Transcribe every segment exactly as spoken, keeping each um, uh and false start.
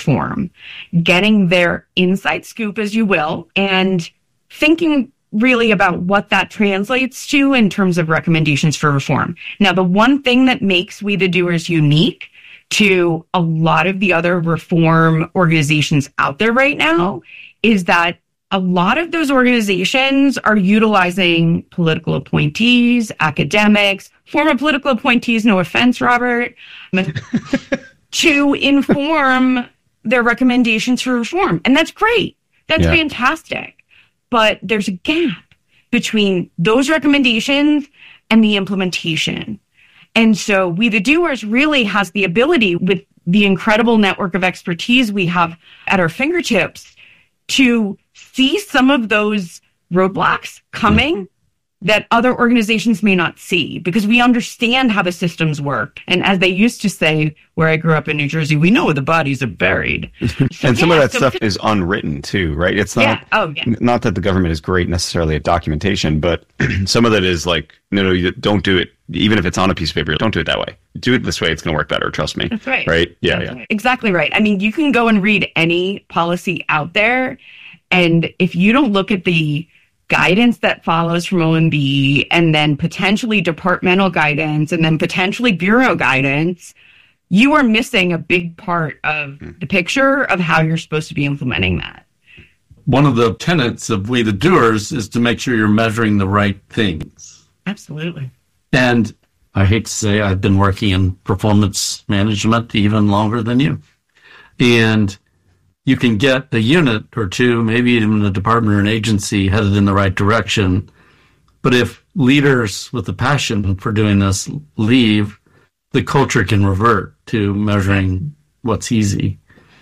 reform, getting their inside scoop, as you will, and thinking really about what that translates to in terms of recommendations for reform. Now, the one thing that makes We the Doers unique to a lot of the other reform organizations out there right now is that a lot of those organizations are utilizing political appointees, academics, former political appointees, no offense, Robert, to inform their recommendations for reform. And that's great. That's yeah. fantastic. But there's a gap between those recommendations and the implementation. And so We the Doers really has the ability, with the incredible network of expertise we have at our fingertips, to see some of those roadblocks coming that other organizations may not see, because we understand how the systems work. And as they used to say, where I grew up in New Jersey, we know where the bodies are buried. And some yeah, of that so stuff is unwritten too, right? It's not, yeah. Oh, yeah. not that the government is great necessarily at documentation, but some of that is like, no, no, you don't do it. Even if it's on a piece of paper, don't do it that way. Do it this way. It's going to work better. Trust me. That's right. Right? Yeah, That's yeah. Right. Exactly right. I mean, you can go and read any policy out there, and if you don't look at the guidance that follows from O M B, and then potentially departmental guidance, and then potentially bureau guidance, you are missing a big part of the picture of how you're supposed to be implementing that. One of the tenets of We the Doers is to make sure you're measuring the right things. Absolutely. And I hate to say I've been working in performance management even longer than you. And you can get a unit or two, maybe even a department or an agency headed in the right direction. But if leaders with a passion for doing this leave, the culture can revert to measuring what's easy.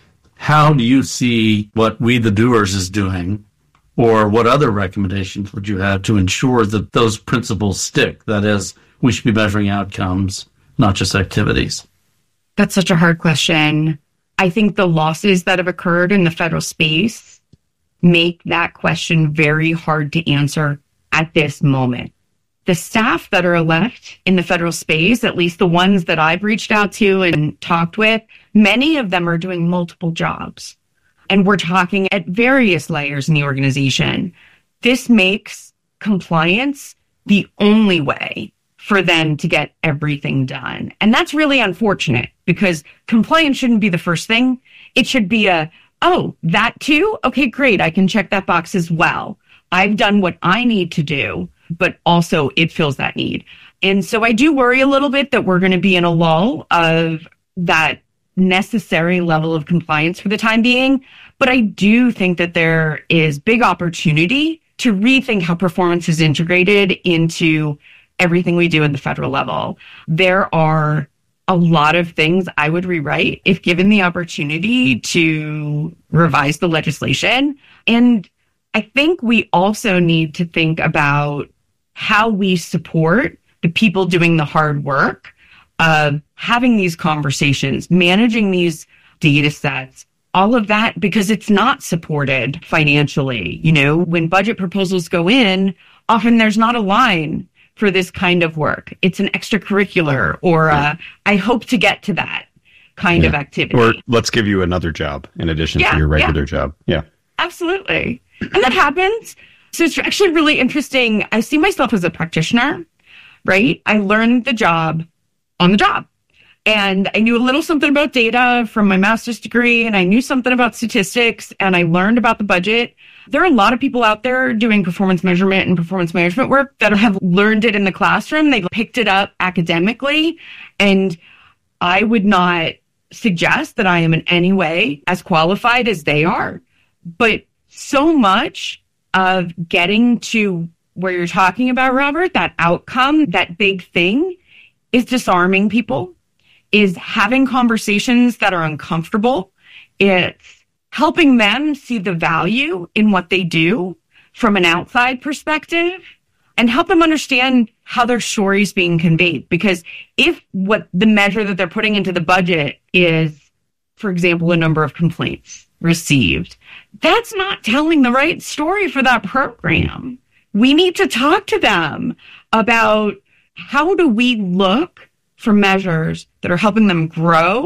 How do you see what We the Doers is doing, or what other recommendations would you have to ensure that those principles stick? That is, we should be measuring outcomes, not just activities. That's such a hard question. I think the losses that have occurred in the federal space make that question very hard to answer at this moment. The staff that are left in the federal space, at least the ones that I've reached out to and talked with, many of them are doing multiple jobs. And we're talking at various layers in the organization. This makes compliance the only way for them to get everything done. And that's really unfortunate, because compliance shouldn't be the first thing. It should be a, oh, that too? Okay, great. I can check that box as well. I've done what I need to do, but also it fills that need. And so I do worry a little bit that we're going to be in a lull of that necessary level of compliance for the time being. But I do think that there is big opportunity to rethink how performance is integrated into everything we do at the federal level. There are a lot of things I would rewrite if given the opportunity to revise the legislation. And I think we also need to think about how we support the people doing the hard work of having these conversations, managing these data sets, all of that, because it's not supported financially. You know, when budget proposals go in, often there's not a line for this kind of work. It's an extracurricular, or uh, I hope to get to that kind yeah. of activity. Or let's give you another job in addition yeah, to your regular yeah. job. Yeah. Absolutely. And that happens. So it's actually really interesting. I see myself as a practitioner, right? I learned the job on the job. And I knew a little something about data from my master's degree, and I knew something about statistics, and I learned about the budget. There are a lot of people out there doing performance measurement and performance management work that have learned it in the classroom. They picked it up academically. And I would not suggest that I am in any way as qualified as they are. But so much of getting to where you're talking about, Robert, that outcome, that big thing, is disarming people, is having conversations that are uncomfortable. It's helping them see the value in what they do from an outside perspective, and help them understand how their story is being conveyed. Because if what the measure that they're putting into the budget is, for example, a number of complaints received, that's not telling the right story for that program. We need to talk to them about how do we look for measures that are helping them grow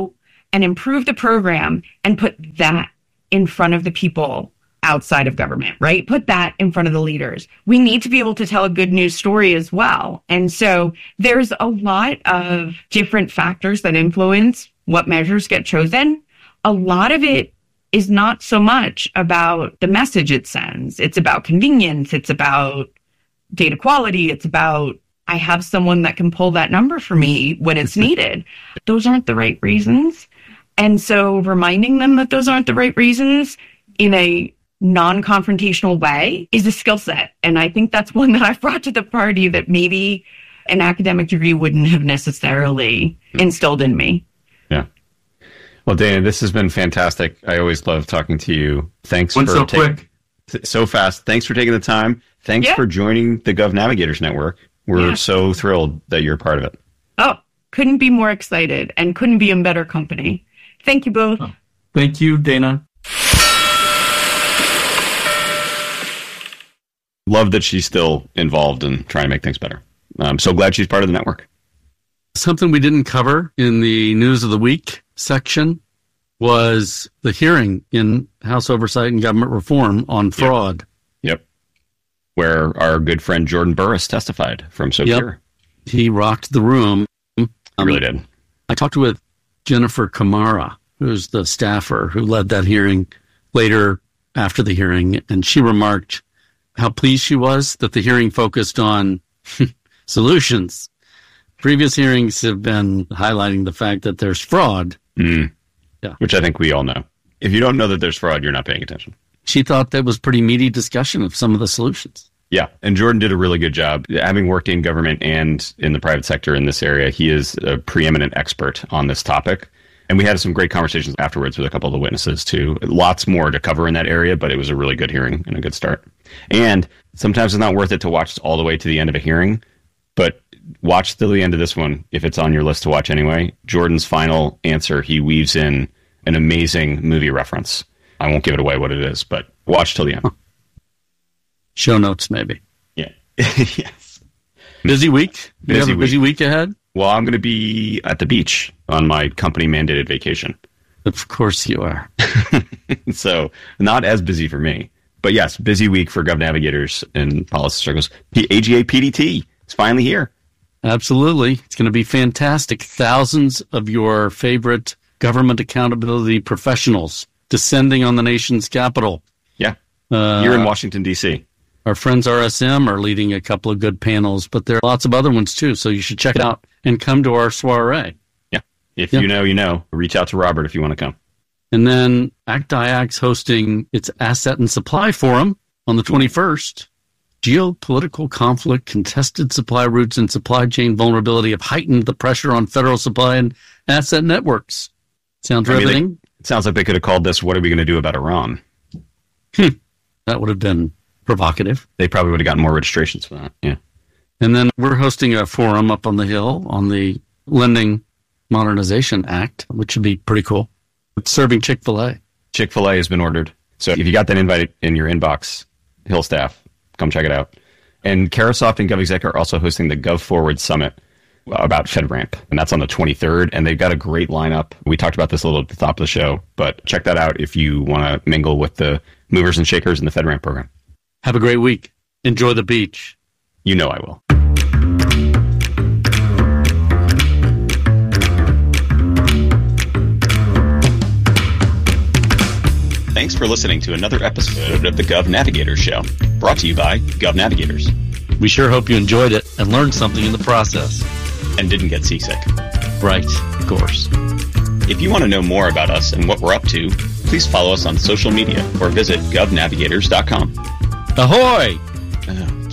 and improve the program and put that in front of the people outside of government, right? Put that in front of the leaders. We need to be able to tell a good news story as well. And so there's a lot of different factors that influence what measures get chosen. A lot of it is not so much about the message it sends. It's about convenience. It's about data quality. It's about, I have someone that can pull that number for me when it's needed. Those aren't the right reasons. And so reminding them that those aren't the right reasons in a non-confrontational way is a skill set. And I think that's one that I've brought to the party that maybe an academic degree wouldn't have necessarily instilled in me. Yeah. Well, Dana, this has been fantastic. I always love talking to you. Thanks Went for so taking, quick. th- so fast. Thanks for taking the time. Thanks yeah. for joining the Gov Navigators Network. We're yeah. so thrilled that you're a part of it. Oh, couldn't be more excited and couldn't be in better company. Thank you both. Oh, thank you, Dana. Love that she's still involved in trying to make things better. I'm so glad she's part of the network. Something we didn't cover in the News of the Week section was the hearing in House Oversight and Government Reform on fraud. Yep. yep. Where our good friend Jordan Burris testified from Socure. Yep. He rocked the room. He really did. I talked with Jennifer Kamara, who's the staffer who led that hearing later after the hearing, and she remarked how pleased she was that the hearing focused on solutions. Previous hearings have been highlighting the fact that there's fraud. Mm. Yeah. Which I think we all know. If you don't know that there's fraud, you're not paying attention. She thought that was pretty meaty discussion of some of the solutions. Yeah, and Jordan did a really good job. Having worked in government and in the private sector in this area, he is a preeminent expert on this topic. And we had some great conversations afterwards with a couple of the witnesses, too. Lots more to cover in that area, but it was a really good hearing and a good start. And sometimes it's not worth it to watch all the way to the end of a hearing, but watch till the end of this one, if it's on your list to watch anyway. Jordan's final answer, he weaves in an amazing movie reference. I won't give it away what it is, but watch till the end. Show notes, maybe. Yeah. Yes. Busy week? Busy you have a busy week. week ahead? Well, I'm going to be at the beach on my company-mandated vacation. Of course you are. So not as busy for me. But yes, busy week for Gov Navigators and policy circles. The A G A P D T is finally here. Absolutely. It's going to be fantastic. Thousands of your favorite government accountability professionals descending on the nation's capital. Yeah. Uh, You're in Washington, D C Our friends R S M are leading a couple of good panels, but there are lots of other ones too, so you should check it out and come to our soiree. Yeah. If yeah. you know, you know. Reach out to Robert if you want to come. And then A C T I A C's hosting its Asset and Supply Forum on the twenty-first. Geopolitical conflict, contested supply routes, and supply chain vulnerability have heightened the pressure on federal supply and asset networks. Sounds I mean, riveting. they, it sounds like they could have called this, "What are we going to do about Iran?" Hmm. That would have been provocative. They probably would have gotten more registrations for that. Yeah. And then we're hosting a forum up on the Hill on the Lending Modernization Act, which should be pretty cool. It's serving Chick-fil-A. Chick-fil-A has been ordered. So if you got that invite in your inbox, Hill staff, come check it out. And Carasoft and GovExec are also hosting the GovForward Summit about FedRAMP. And that's on the twenty-third. And they've got a great lineup. We talked about this a little at the top of the show, but check that out if you want to mingle with the movers and shakers in the FedRAMP program. Have a great week. Enjoy the beach. You know I will. Thanks for listening to another episode of the Gov Navigators Show, brought to you by Gov Navigators. We sure hope you enjoyed it and learned something in the process. And didn't get seasick. Right, of course. If you want to know more about us and what we're up to, please follow us on social media or visit gov navigators dot com. Ahoy!